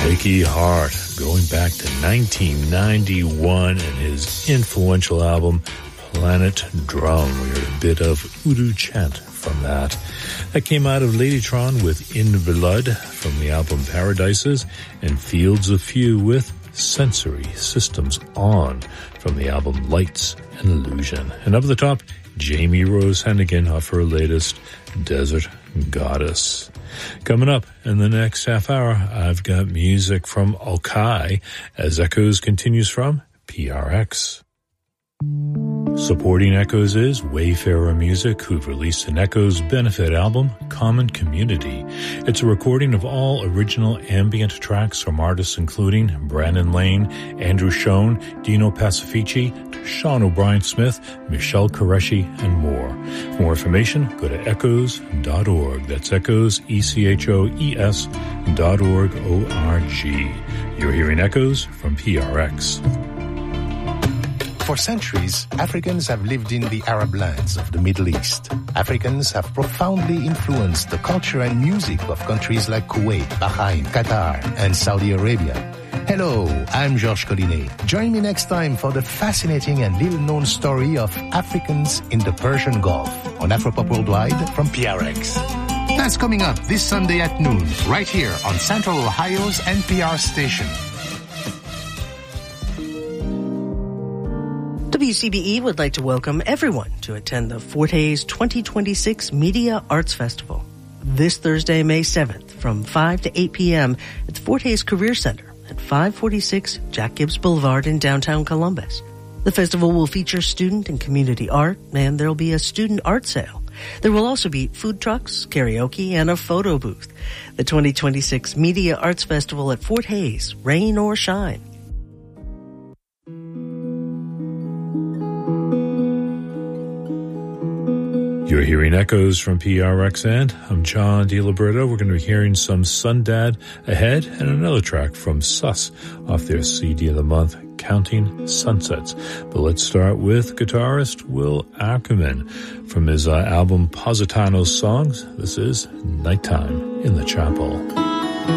Mickey Hart, going back to 1991 and his influential album, Planet Drum. We heard a bit of Udu Chant from that. That came out of Ladytron with In Blood from the album Paradises, and Fields of Few with Sensory Systems On from the album Lights and Illusion. And up at the top, Jamie Rose Hennigan off her latest Desert Goddess. Coming up in the next half hour, I've got music from Okai as Echoes continues from PRX. Supporting Echoes is Wayfarer Music, who've released an Echoes benefit album, Common Community. It's a recording of all original ambient tracks from artists including Brandon Lane, Andrew Schoen, Dino Pacifici, Sean O'Brien Smith, Michelle Qureshi, and more. For more information, go to echoes.org. That's Echoes, ECHOES.org, O-R-G. You're hearing Echoes from PRX. For centuries, Africans have lived in the Arab lands of the Middle East. Africans have profoundly influenced the culture and music of countries like Kuwait, Bahrain, Qatar, and Saudi Arabia. Hello, I'm Georges Collinet. Join me next time for the fascinating and little-known story of Africans in the Persian Gulf on Afropop Worldwide from PRX. That's coming up this Sunday at noon, right here on Central Ohio's NPR station. WCBE would like to welcome everyone to attend the Fort Hays 2026 Media Arts Festival this Thursday, May 7th from 5 to 8 p.m. at the Fort Hays Career Center at 546 Jack Gibbs Boulevard in downtown Columbus. The festival will feature student and community art, and there will be a student art sale. There will also be food trucks, karaoke, and a photo booth. The 2026 Media Arts Festival at Fort Hays, rain or shine. You're hearing Echoes from PRX, and I'm John DiLiberto. We're going to be hearing some Sundad ahead and another track from Sus off their CD of the month, Counting Sunsets. But let's start with guitarist Will Ackerman from his album Positano's Songs. This is Nighttime in the Chapel.